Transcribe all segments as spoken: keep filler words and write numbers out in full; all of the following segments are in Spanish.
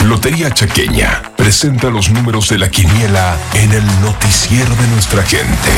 Lotería Chaqueña presenta los números de la quiniela en el noticiero de nuestra gente.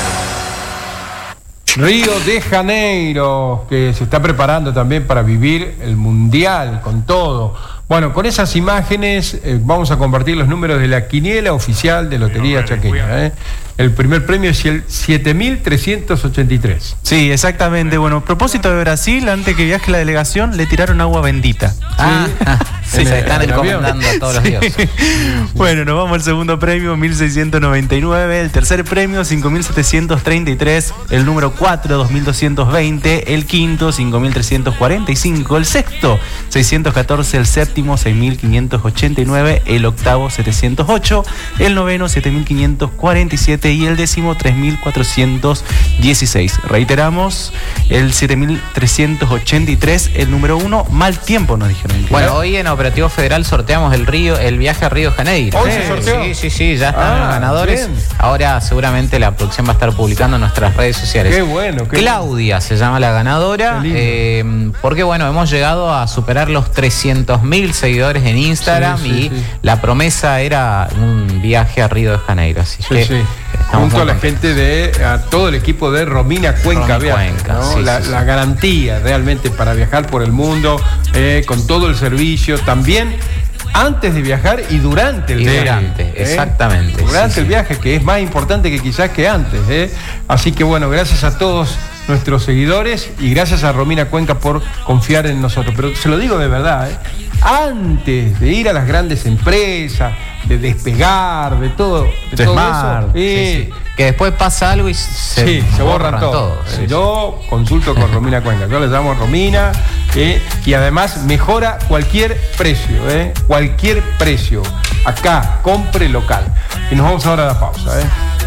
Río de Janeiro, que se está preparando también para vivir el Mundial con todo. Bueno, con esas imágenes eh, vamos a compartir los números de la quiniela oficial de Lotería Chaqueña. ¿eh? El primer premio es el siete mil trescientos ochenta y tres. Sí, exactamente. Bueno, a propósito de Brasil, antes que viaje la delegación, le tiraron agua bendita. Ah, Sí, sí, se están en el avión. encomendando a todos los Sí. dioses. Bueno, nos vamos al segundo premio, mil seiscientos noventa y nueve. El tercer premio, cinco mil setecientos treinta y tres. El número cuatro, dos mil doscientos veinte. El quinto, cinco mil trescientos cuarenta y cinco. El sexto, seiscientos catorce. El séptimo, seis mil quinientos ochenta y nueve. El octavo, setecientos ocho. El noveno, siete mil quinientos cuarenta y siete. Y el décimo, tres mil cuatrocientos dieciséis. Reiteramos, el siete mil trescientos ochenta y tres. El número uno, mal tiempo, nos dijeron. Bueno, hoy en Operativo Federal sorteamos el río, el viaje a Río de Janeiro. ¿Hoy se sorteó? Sí, sí, sí, ya están Ah, los ganadores. bien. Ahora seguramente la producción va a estar publicando en nuestras redes sociales. Qué bueno, qué Claudia se llama la ganadora. Qué lindo. eh, porque bueno, hemos llegado a superar los trescientos mil seguidores en Instagram Sí, sí, y sí. la promesa era un viaje a Río de Janeiro. Así Sí, que sí. estamos Junto muy a la contentos. gente de, a todo el equipo de Romina Cuenca Romy Viajes, Cuenca, ¿no? sí, la, sí, sí. la garantía realmente para viajar por el mundo, eh, con todo el servicio, también antes de viajar y durante el Y viaje. durante, ¿eh? exactamente, Durante sí, el sí. viaje, que es más importante que quizás que antes. ¿eh? Así que bueno, gracias a todos nuestros seguidores y gracias a Romina Cuenca por confiar en nosotros. Pero se lo digo de verdad, ¿eh? Antes de ir a las grandes empresas, de despegar, de todo, de De todo Smart, eso, Sí, eh, sí. Que después pasa algo y se, sí, se borran todo. todos. Eh, Sí, sí. Yo consulto con Romina Cuenca. Yo le llamo a Romina eh, y además mejora cualquier precio, eh, cualquier precio. Acá, compre local. Y nos vamos ahora a la pausa. Eh.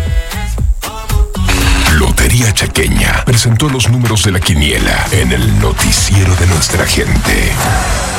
Lotería Chaqueña presentó los números de la quiniela en el noticiero de nuestra gente.